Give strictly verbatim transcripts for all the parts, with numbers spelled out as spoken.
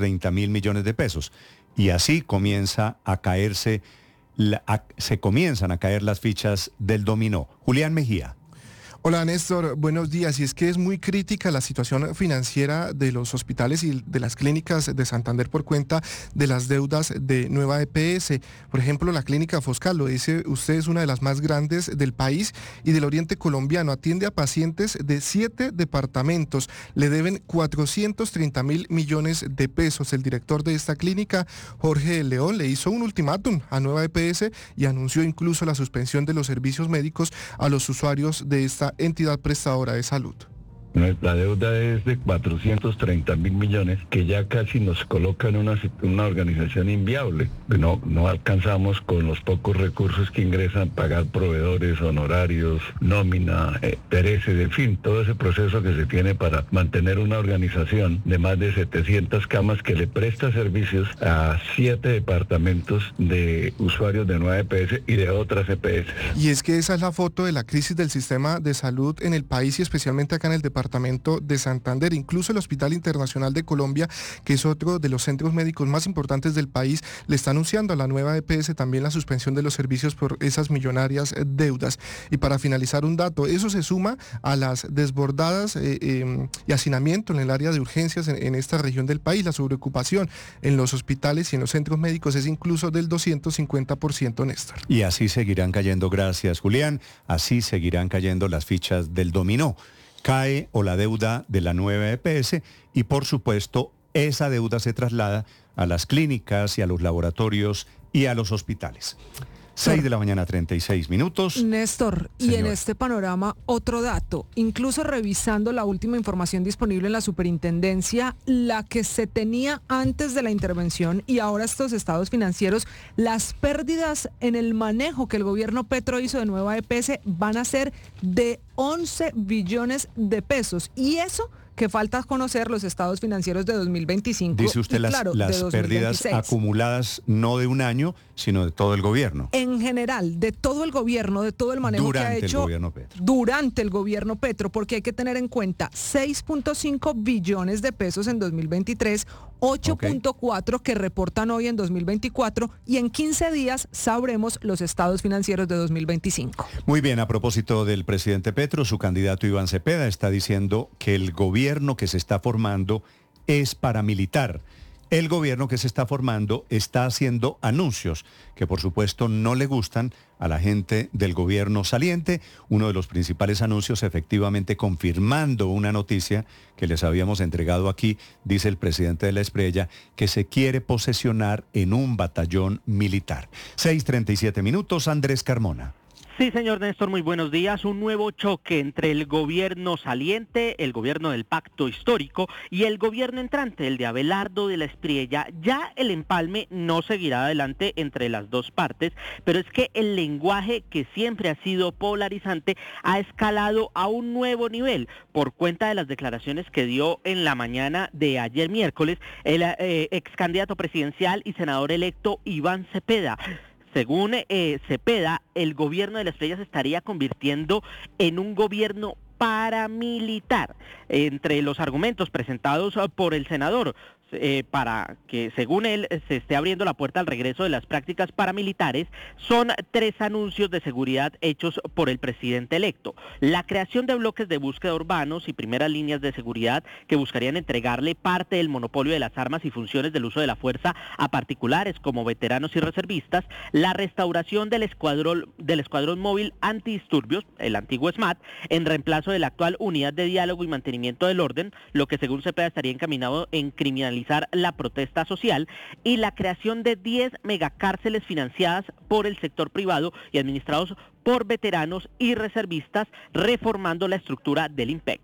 treinta mil millones de pesos. Y así comienza a caerse, la, a, se comienzan a caer las fichas del dominó. Julián Mejía. Hola Néstor, buenos días. Y es que es muy crítica la situación financiera de los hospitales y de las clínicas de Santander por cuenta de las deudas de Nueva E P S. Por ejemplo, la clínica Foscal, lo dice usted, es una de las más grandes del país y del oriente colombiano. Atiende a pacientes de siete departamentos. Le deben cuatrocientos treinta mil millones de pesos. El director de esta clínica, Jorge León, le hizo un ultimátum a Nueva E P S y anunció incluso la suspensión de los servicios médicos a los usuarios de esta entidad prestadora de salud. Nuestra deuda es de cuatrocientos treinta mil millones, que ya casi nos coloca en una, una organización inviable. No, no alcanzamos con los pocos recursos que ingresan pagar proveedores, honorarios, nómina, eh, intereses, en fin, todo ese proceso que se tiene para mantener una organización de más de setecientas camas que le presta servicios a siete departamentos de usuarios de Nueva E P S y de otras E P S. Y es que esa es la foto de la crisis del sistema de salud en el país y especialmente acá en el departamento departamento de Santander. Incluso el Hospital Internacional de Colombia, que es otro de los centros médicos más importantes del país, le está anunciando a la Nueva E P S también la suspensión de los servicios por esas millonarias deudas. Y para finalizar, un dato, eso se suma a las desbordadas eh, eh, y hacinamiento en el área de urgencias en, en esta región del país. La sobreocupación en los hospitales y en los centros médicos es incluso del doscientos cincuenta por ciento, Néstor. Y así seguirán cayendo, gracias Julián, así seguirán cayendo las fichas del dominó. Cae o la deuda de la nueva E P S y por supuesto esa deuda se traslada a las clínicas y a los laboratorios y a los hospitales. seis de la mañana, treinta y seis minutos. Néstor, Señor. Y en este panorama otro dato, incluso revisando la última información disponible en la superintendencia, la que se tenía antes de la intervención y ahora estos estados financieros, las pérdidas en el manejo que el gobierno Petro hizo de Nueva E P S van a ser de once billones de pesos. Y eso que falta conocer los estados financieros de dos mil veinticinco. Dice usted y, las, claro, las de dos mil veintiséis. Pérdidas acumuladas no de un año, sino de todo el gobierno. En general, de todo el gobierno, de todo el manejo Durante que ha hecho el gobierno Petro. durante el gobierno Petro, porque hay que tener en cuenta seis punto cinco billones de pesos en dos mil veintitrés, ocho punto cuatro okay. que reportan hoy en dos mil veinticuatro y en quince días sabremos los estados financieros de dos mil veinticinco. Muy bien, a propósito del presidente Petro, su candidato Iván Cepeda está diciendo que el gobierno que se está formando es paramilitar. El gobierno que se está formando está haciendo anuncios que por supuesto no le gustan a la gente del gobierno saliente. Uno de los principales anuncios, efectivamente confirmando una noticia que les habíamos entregado aquí, dice el presidente de la Espriella, que se quiere posesionar en un batallón militar. seis treinta y siete minutos, Andrés Carmona. Sí, señor Néstor, muy buenos días. Un nuevo choque entre el gobierno saliente, el gobierno del pacto histórico y el gobierno entrante, el de Abelardo de la Espriella. Ya el empalme no seguirá adelante entre las dos partes, pero es que el lenguaje que siempre ha sido polarizante ha escalado a un nuevo nivel por cuenta de las declaraciones que dio en la mañana de ayer miércoles el eh, ex candidato presidencial y senador electo Iván Cepeda. Según eh, Cepeda, el gobierno de la Espriella se estaría convirtiendo en un gobierno paramilitar. Entre los argumentos presentados por el senador eh, para que, según él, se esté abriendo la puerta al regreso de las prácticas paramilitares, son tres anuncios de seguridad hechos por el presidente electo. La creación de bloques de búsqueda urbanos y primeras líneas de seguridad que buscarían entregarle parte del monopolio de las armas y funciones del uso de la fuerza a particulares como veteranos y reservistas, la restauración del escuadrón, del escuadrón móvil antidisturbios, el antiguo SMAT, en reemplazo de la actual unidad de diálogo y mantenimiento del orden, lo que según Cepeda estaría encaminado en criminalizar la protesta social, y la creación de diez megacárceles financiadas por el sector privado y administrados por veteranos y reservistas, reformando la estructura del IMPEC.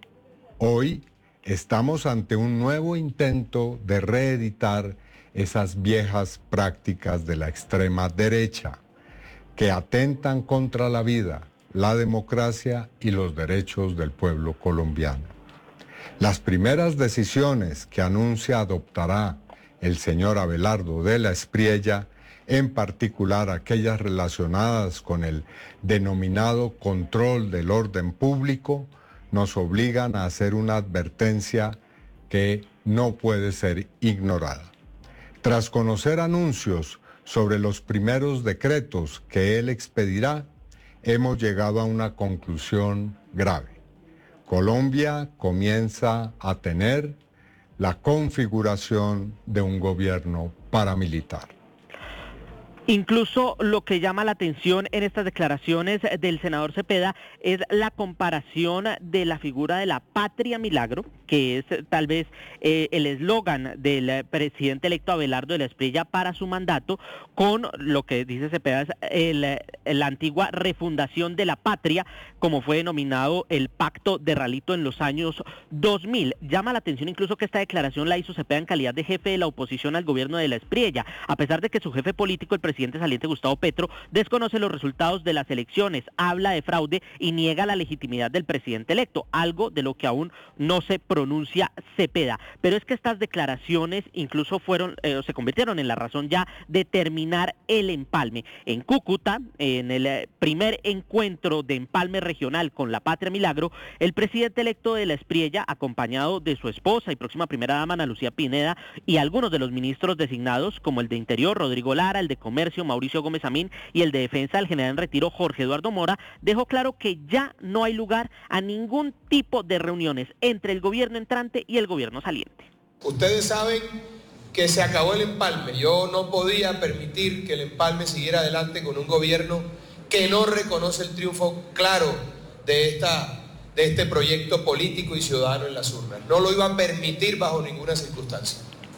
Hoy estamos ante un nuevo intento de reeditar esas viejas prácticas de la extrema derecha que atentan contra la vida, la democracia y los derechos del pueblo colombiano. Las primeras decisiones que anuncia adoptará el señor Abelardo de la Espriella, en particular aquellas relacionadas con el denominado control del orden público, nos obligan a hacer una advertencia que no puede ser ignorada. Tras conocer anuncios sobre los primeros decretos que él expedirá, hemos llegado a una conclusión grave. Colombia comienza a tener la configuración de un gobierno paramilitar. Incluso lo que llama la atención en estas declaraciones del senador Cepeda es la comparación de la figura de la patria milagro, que es tal vez eh, el eslogan del presidente electo Abelardo de la Espriella para su mandato, con lo que dice Cepeda es el, la antigua refundación de la patria, como fue denominado el pacto de Ralito en los años dos mil. Llama la atención incluso que esta declaración la hizo Cepeda en calidad de jefe de la oposición al gobierno de la Espriella, a pesar de que su jefe político, el presidente presidente saliente Gustavo Petro, desconoce los resultados de las elecciones, habla de fraude y niega la legitimidad del presidente electo, algo de lo que aún no se pronuncia Cepeda. Pero es que estas declaraciones incluso fueron, eh, se convirtieron en la razón ya de terminar el empalme. En Cúcuta, en el primer encuentro de empalme regional con la Patria Milagro, el presidente electo de la Espriella, acompañado de su esposa y próxima primera dama, Ana Lucía Pineda, y algunos de los ministros designados, como el de Interior, Rodrigo Lara, el de Comercio, Mauricio Gómez Amín, y el de Defensa, el general en retiro, Jorge Eduardo Mora, dejó claro que ya no hay lugar a ningún tipo de reuniones entre el gobierno entrante y el gobierno saliente. Ustedes saben que se acabó el empalme. Yo no podía permitir que el empalme siguiera adelante con un gobierno que no reconoce el triunfo claro de, esta, de este proyecto político y ciudadano en las urnas. No lo iba a permitir bajo ninguna circunstancia.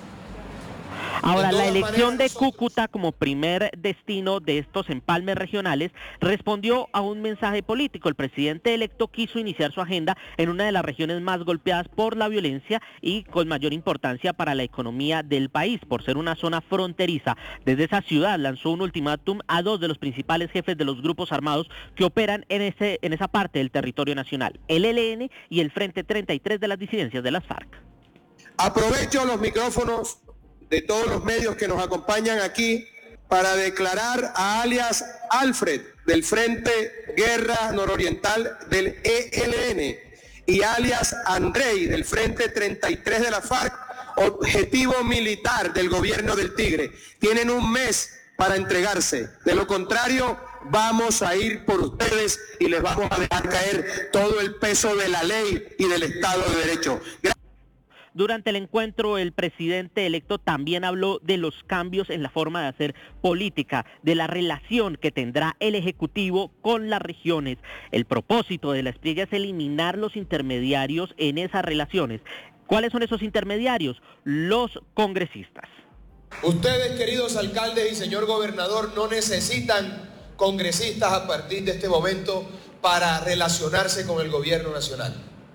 Ahora, la elección de Cúcuta como primer destino de estos empalmes regionales respondió a un mensaje político. El presidente electo quiso iniciar su agenda en una de las regiones más golpeadas por la violencia y con mayor importancia para la economía del país, por ser una zona fronteriza. Desde esa ciudad lanzó un ultimátum a dos de los principales jefes de los grupos armados que operan en, ese, en esa parte del territorio nacional, el E L N y el Frente treinta y tres de las disidencias de las FARC. Aprovecho los micrófonos de todos los medios que nos acompañan aquí para declarar a alias Alfred del Frente Guerra Nororiental del E L N y alias Andrei del Frente treinta y tres de la FARC objetivo militar del gobierno del Tigre. Tienen un mes para entregarse, de lo contrario vamos a ir por ustedes y les vamos a dejar caer todo el peso de la ley y del Estado de Derecho. Gracias. Durante el encuentro, el presidente electo también habló de los cambios en la forma de hacer política, de la relación que tendrá el Ejecutivo con las regiones. El propósito de la Espriella es eliminar los intermediarios en esas relaciones. ¿Cuáles son esos intermediarios? Los congresistas. Ustedes, queridos alcaldes y señor gobernador, no necesitan congresistas a partir de este momento para relacionarse con el gobierno nacional.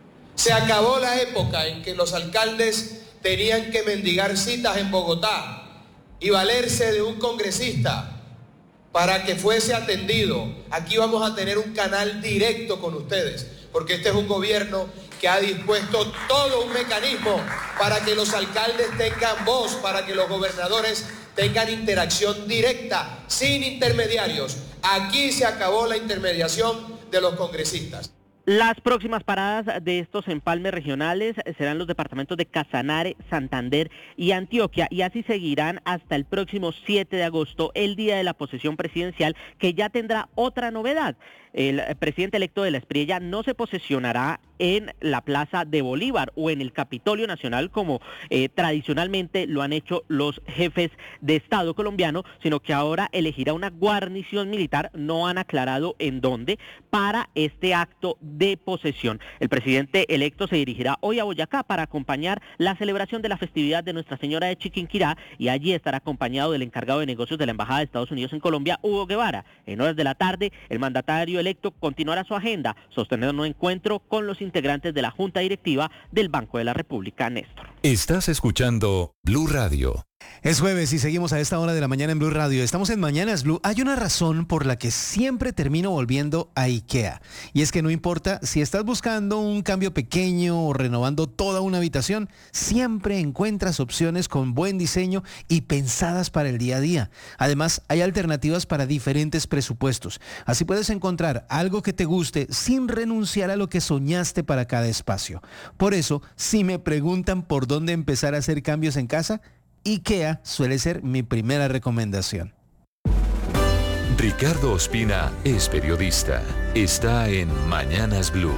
Se acabó la época en que los alcaldes tenían que mendigar citas en Bogotá y valerse de un congresista para que fuese atendido. Aquí vamos a tener un canal directo con ustedes, porque este es un gobierno que ha dispuesto todo un mecanismo para que los alcaldes tengan voz, para que los gobernadores tengan interacción directa, sin intermediarios. Aquí se acabó la intermediación de los congresistas. Las próximas paradas de estos empalmes regionales serán los departamentos de Casanare, Santander y Antioquia, y así seguirán hasta el próximo siete de agosto, el día de la posesión presidencial, que ya tendrá otra novedad. El presidente electo de la Espriella no se posesionará en la Plaza de Bolívar o en el Capitolio Nacional como eh, tradicionalmente lo han hecho los jefes de Estado colombiano, sino que ahora elegirá una guarnición militar, no han aclarado en dónde, para este acto de posesión. El presidente electo se dirigirá hoy a Boyacá para acompañar la celebración de la festividad de Nuestra Señora de Chiquinquirá, y allí estará acompañado del encargado de negocios de la Embajada de Estados Unidos en Colombia, Hugo Guevara. En horas de la tarde, el mandatario electo continuará su agenda, sosteniendo un encuentro con los integrantes de la Junta Directiva del Banco de la República, Néstor. Estás escuchando Blue Radio. Es jueves y seguimos a esta hora de la mañana en Blue Radio. Estamos en Mañanas Blue. Hay una razón por la que siempre termino volviendo a IKEA. Y es que no importa si estás buscando un cambio pequeño o renovando toda una habitación, siempre encuentras opciones con buen diseño y pensadas para el día a día. Además, hay alternativas para diferentes presupuestos. Así puedes encontrar algo que te guste sin renunciar a lo que soñaste para cada espacio. Por eso, si me preguntan por dónde empezar a hacer cambios en casa, IKEA suele ser mi primera recomendación. Ricardo Ospina es periodista. Está en Mañanas Blue.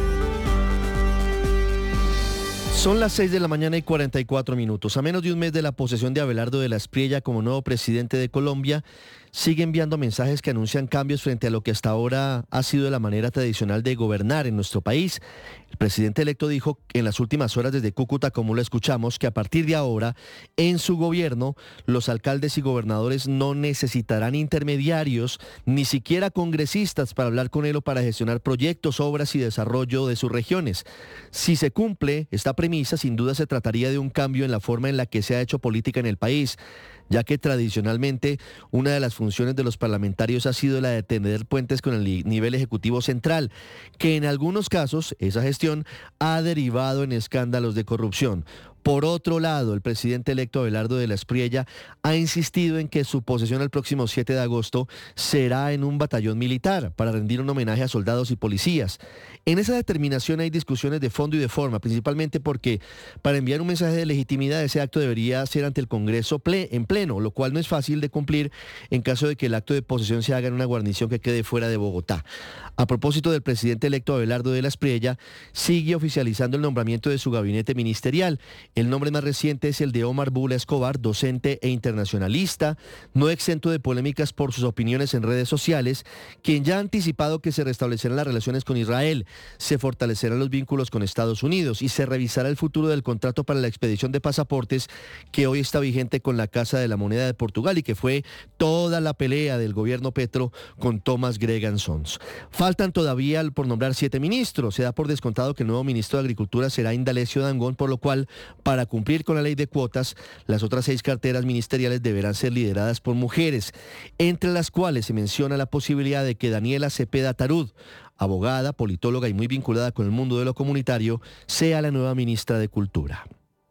Son las seis de la mañana y cuarenta y cuatro minutos. A menos de un mes de la posesión de Abelardo de la Espriella como nuevo presidente de Colombia, sigue enviando mensajes que anuncian cambios frente a lo que hasta ahora ha sido la manera tradicional de gobernar en nuestro país. El presidente electo dijo en las últimas horas desde Cúcuta, como lo escuchamos, que a partir de ahora, en su gobierno, los alcaldes y gobernadores no necesitarán intermediarios, ni siquiera congresistas para hablar con él o para gestionar proyectos, obras y desarrollo de sus regiones. Si se cumple esta premisa, sin duda se trataría de un cambio en la forma en la que se ha hecho política en el país, ya que tradicionalmente una de las funciones de los parlamentarios ha sido la de tender puentes con el nivel ejecutivo central, que en algunos casos esa gestión ha derivado en escándalos de corrupción. Por otro lado, el presidente electo Abelardo de la Espriella ha insistido en que su posesión el próximo siete de agosto será en un batallón militar para rendir un homenaje a soldados y policías. En esa determinación hay discusiones de fondo y de forma, principalmente porque para enviar un mensaje de legitimidad ese acto debería ser ante el Congreso ple- en pleno, lo cual no es fácil de cumplir en caso de que el acto de posesión se haga en una guarnición que quede fuera de Bogotá. A propósito del presidente electo Abelardo de la Espriella, sigue oficializando el nombramiento de su gabinete ministerial. El nombre más reciente es el de Omar Bula Escobar, docente e internacionalista, no exento de polémicas por sus opiniones en redes sociales, quien ya ha anticipado que se restablecerán las relaciones con Israel, se fortalecerán los vínculos con Estados Unidos y se revisará el futuro del contrato para la expedición de pasaportes que hoy está vigente con la Casa de la Moneda de Portugal y que fue toda la pelea del gobierno Petro con Thomas Gregan Sons. Faltan todavía por nombrar siete ministros. Se da por descontado que el nuevo ministro de Agricultura será Indalecio Dangond, por lo cual, para cumplir con la ley de cuotas, las otras seis carteras ministeriales deberán ser lideradas por mujeres, entre las cuales se menciona la posibilidad de que Daniela Cepeda Tarud, abogada, politóloga y muy vinculada con el mundo de lo comunitario, sea la nueva ministra de Cultura.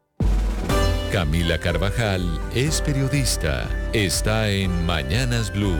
Camila Carvajal es periodista. Está en Mañanas Blue.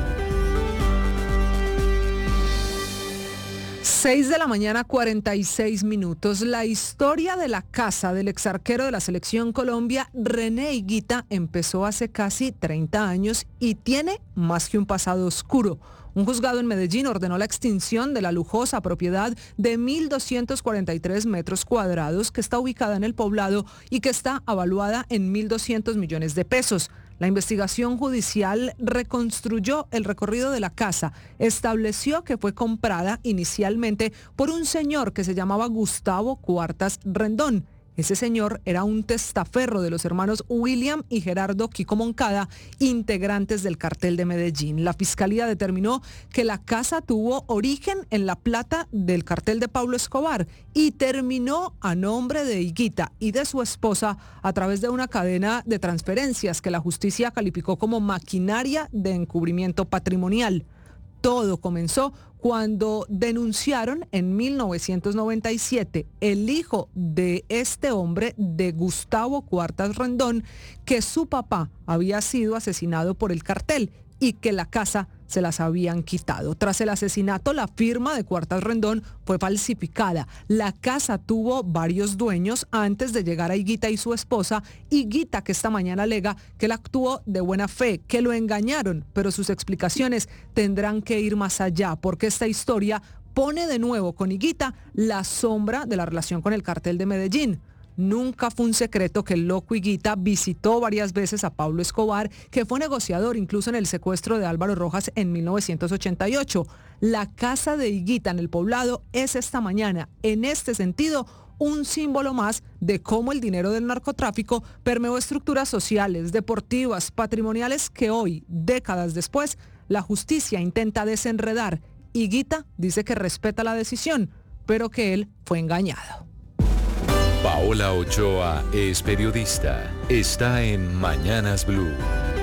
seis de la mañana, cuarenta y seis minutos. La historia de la casa del exarquero de la Selección Colombia, René Higuita, empezó hace casi treinta años y tiene más que un pasado oscuro. Un juzgado en Medellín ordenó la extinción de la lujosa propiedad de mil doscientos cuarenta y tres metros cuadrados que está ubicada en el Poblado y que está avaluada en mil doscientos millones de pesos. La investigación judicial reconstruyó el recorrido de la casa, estableció que fue comprada inicialmente por un señor que se llamaba Gustavo Cuartas Rendón. Ese señor era un testaferro de los hermanos William y Gerardo Kiko Moncada, integrantes del cartel de Medellín. La fiscalía determinó que la casa tuvo origen en la plata del cartel de Pablo Escobar y terminó a nombre de Higuita y de su esposa a través de una cadena de transferencias que la justicia calificó como maquinaria de encubrimiento patrimonial. Todo comenzó cuando denunciaron en mil novecientos noventa y siete el hijo de este hombre, de Gustavo Cuartas Rendón, que su papá había sido asesinado por el cartel y que la casa se las habían quitado. Tras el asesinato, la firma de Cuartas Rendón fue falsificada. La casa tuvo varios dueños antes de llegar a Higuita y su esposa. Higuita, que esta mañana alega que él actuó de buena fe, que lo engañaron, pero sus explicaciones tendrán que ir más allá, porque esta historia pone de nuevo con Higuita la sombra de la relación con el cartel de Medellín. Nunca fue un secreto que el loco Higuita visitó varias veces a Pablo Escobar, que fue negociador incluso en el secuestro de Álvaro Rojas en mil novecientos ochenta y ocho. La casa de Higuita en el Poblado es esta mañana, en este sentido, un símbolo más de cómo el dinero del narcotráfico permeó estructuras sociales, deportivas, patrimoniales que hoy, décadas después, la justicia intenta desenredar. Higuita dice que respeta la decisión, pero que él fue engañado. Paola Ochoa es periodista. Está en Mañanas Blue.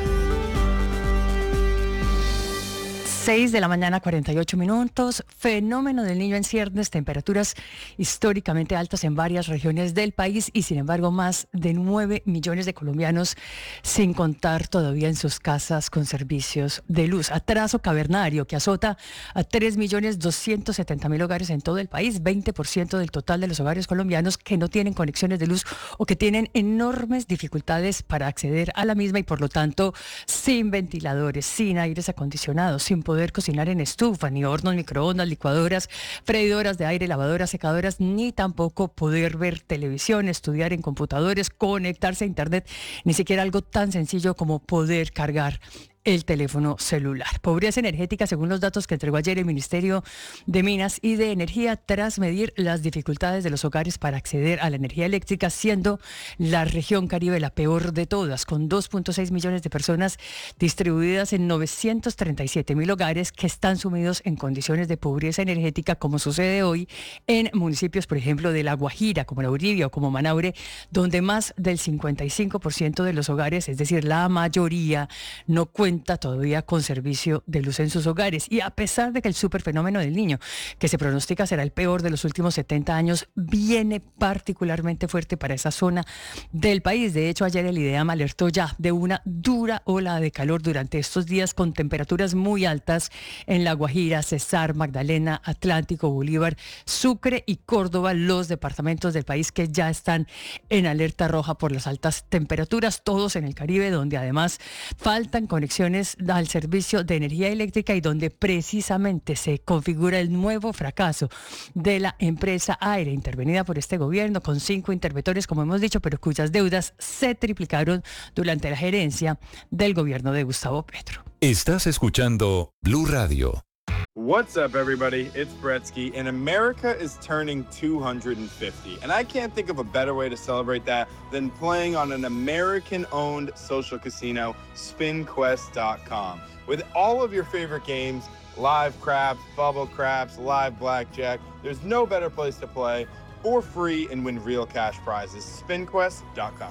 seis de la mañana, cuarenta y ocho minutos. Fenómeno del Niño en ciernes, temperaturas históricamente altas en varias regiones del país y sin embargo más de nueve millones de colombianos sin contar todavía en sus casas con servicios de luz. Atraso cavernario que azota a tres millones doscientos setenta mil hogares en todo el país, veinte por ciento del total de los hogares colombianos que no tienen conexiones de luz o que tienen enormes dificultades para acceder a la misma y por lo tanto sin ventiladores, sin aires acondicionados, sin poder cocinar en estufa, ni hornos, microondas, licuadoras, freidoras de aire, lavadoras, secadoras, ni tampoco poder ver televisión, estudiar en computadores, conectarse a internet, ni siquiera algo tan sencillo como poder cargar el teléfono celular. Pobreza energética, según los datos que entregó ayer el Ministerio de Minas y de Energía, tras medir las dificultades de los hogares para acceder a la energía eléctrica, siendo la región Caribe la peor de todas, con dos punto seis millones de personas distribuidas en novecientos treinta y siete mil hogares que están sumidos en condiciones de pobreza energética, como sucede hoy en municipios, por ejemplo, de La Guajira, como La Uribia o como Manaure, donde más del cincuenta y cinco por ciento de los hogares, es decir, la mayoría, no cuenta todavía con servicio de luz en sus hogares. Y a pesar de que el superfenómeno del Niño, que se pronostica será el peor de los últimos setenta años, viene particularmente fuerte para esa zona del país. De hecho, ayer el IDEAM alertó ya de una dura ola de calor durante estos días con temperaturas muy altas en La Guajira, Cesar, Magdalena, Atlántico, Bolívar, Sucre y Córdoba, los departamentos del país que ya están en alerta roja por las altas temperaturas, todos en el Caribe, donde además faltan conexiones al servicio de energía eléctrica y donde precisamente se configura el nuevo fracaso de la empresa Aire, intervenida por este gobierno con cinco interventores, como hemos dicho, pero cuyas deudas se triplicaron durante la gerencia del gobierno de Gustavo Petro. Estás escuchando Blue Radio. What's up, everybody? It's Bretsky, and America is turning two hundred fifty. And I can't think of a better way to celebrate that than playing on an American-owned social casino, spin quest dot com. With all of your favorite games, live craps, bubble craps, live blackjack, there's no better place to play for free and win real cash prizes. spin quest dot com.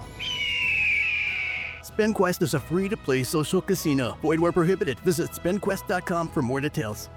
SpinQuest is a free-to-play social casino. Void where prohibited. Visit spin quest dot com for more details.